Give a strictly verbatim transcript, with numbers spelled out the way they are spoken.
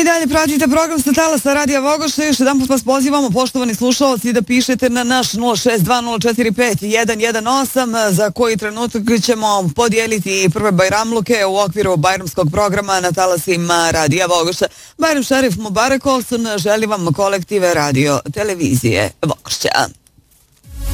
I dalje pratite program sa talasa Radija Vogoša. Još jedan put vas pozivamo, poštovani slušalci, da pišete na naš nula šest dva nula četiri pet jedan jedan osam, za koji trenutak ćemo podijeliti prve bajramluke u okviru bajramskog programa na talasima Radija Vogoša. Bajram Šerif Mubarek Olson želi vam kolektive radio televizije Vogošća.